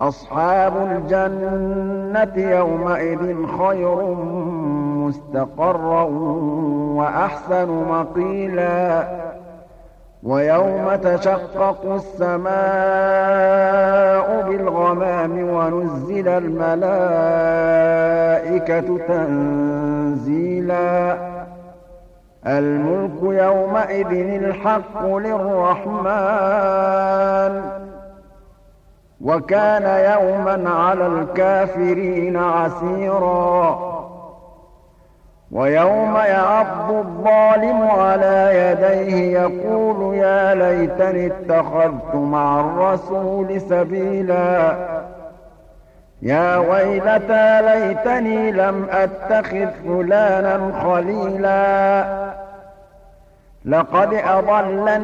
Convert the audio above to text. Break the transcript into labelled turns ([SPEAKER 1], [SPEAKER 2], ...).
[SPEAKER 1] أصحاب الجنة يومئذ خير مستقرا وأحسن مقيلا ويوم تشقق السماء بالغمام ونزل الملائكة تنزيلا الملك يومئذ الحق للرحمن وكان يوما على الكافرين عسيرا ويوم يعض الظالم على يديه يقول يا ليتني اتخذت مع الرسول سبيلا يا ويلتى ليتني لم أتخذ فلانا خليلا لقد أضلني